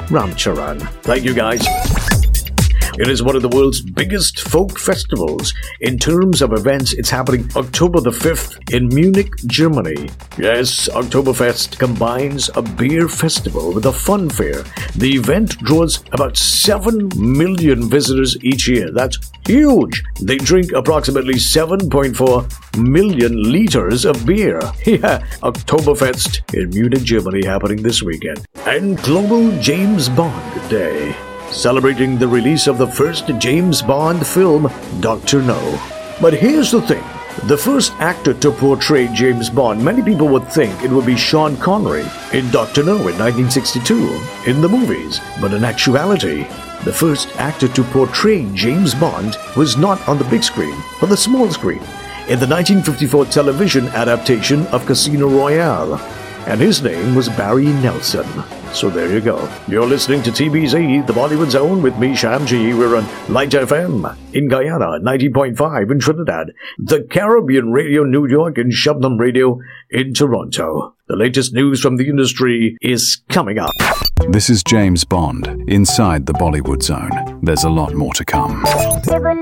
Ramcharan. Thank you, guys. It is one of the world's biggest folk festivals. In terms of events, it's happening October the 5th in Munich, Germany. Yes, Oktoberfest combines a beer festival with a fun fair. The event draws about 7 million visitors each year. That's huge. They drink approximately 7.4 million liters of beer. Yeah, Oktoberfest in Munich, Germany happening this weekend. And Global James Bond Day, celebrating the release of the first James Bond film, Dr. No. But here's the thing. The first actor to portray James Bond, many people would think it would be Sean Connery in Dr. No in 1962 in the movies. But in actuality, the first actor to portray James Bond was not on the big screen, but the small screen, in the 1954 television adaptation of Casino Royale. And his name was Barry Nelson. So there you go. You're listening to TBZ, the Bollywood Zone, with me, Shamji. We're on Light FM in Guyana, 90.5 in Trinidad, the Caribbean Radio New York, and Shabnam Radio in Toronto. The latest news from the industry is coming up. This is James Bond, inside the Bollywood Zone. There's a lot more to come.